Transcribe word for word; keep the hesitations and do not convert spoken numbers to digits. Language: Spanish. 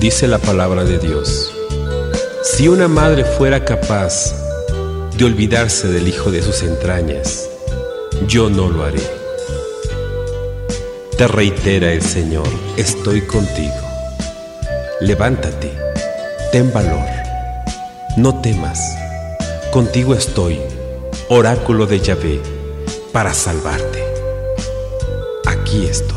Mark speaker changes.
Speaker 1: Dice la palabra de Dios: si una madre fuera capaz de olvidarse del hijo de sus entrañas, yo no lo haré. Te reitera el Señor: estoy contigo. Levántate, ten valor, no temas. Contigo estoy, oráculo de Yahvé, para salvarte. Aquí estoy.